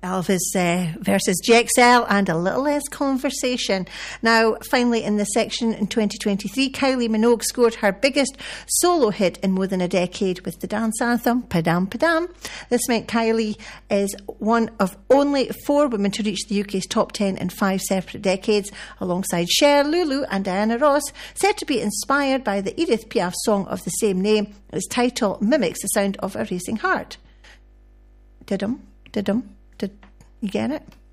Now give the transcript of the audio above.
Elvis versus JXL, and a little less conversation. Now, finally, in this section in 2023, Kylie Minogue scored her biggest solo hit in more than a decade with the dance anthem, Padam Padam. This meant Kylie is one of only 4 women to reach the UK's top 10 in 5 separate decades, alongside Cher, Lulu and Diana Ross, said to be inspired by the Edith Piaf song of the same name. Its title mimics the sound of a racing heart. Did you get it?